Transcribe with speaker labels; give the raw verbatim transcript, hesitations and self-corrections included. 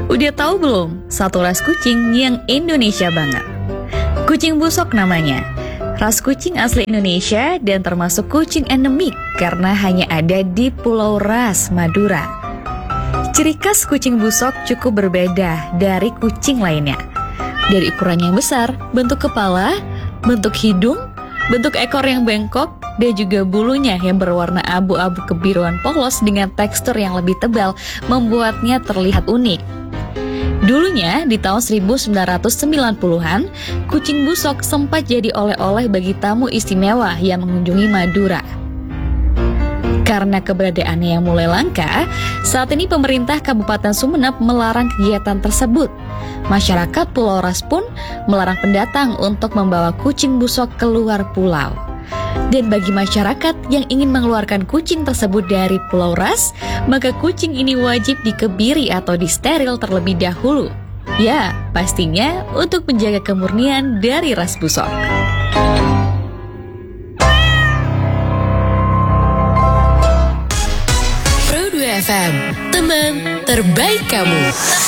Speaker 1: Udah tahu belum satu ras kucing yang Indonesia banget? Kucing busok namanya. Ras kucing asli Indonesia dan termasuk kucing endemik karena hanya ada di Pulau Ras, Madura. Ciri khas kucing busok cukup berbeda dari kucing lainnya. Dari ukuran yang besar, bentuk kepala, bentuk hidung, bentuk ekor yang bengkok, dan juga bulunya yang berwarna abu-abu kebiruan polos dengan tekstur yang lebih tebal membuatnya terlihat unik. Dulunya, di tahun seribu sembilan ratus sembilan puluhan, kucing busok sempat jadi oleh-oleh bagi tamu istimewa yang mengunjungi Madura. Karena keberadaannya yang mulai langka, saat ini pemerintah Kabupaten Sumeneb melarang kegiatan tersebut. Masyarakat Pulau Ras pun melarang pendatang untuk membawa kucing busok keluar pulau. Dan bagi masyarakat yang ingin mengeluarkan kucing tersebut dari Pulau Ras, maka kucing ini wajib dikebiri atau disteril terlebih dahulu. Ya, pastinya untuk menjaga kemurnian dari ras busok.
Speaker 2: Pro dua F M, teman terbaik kamu.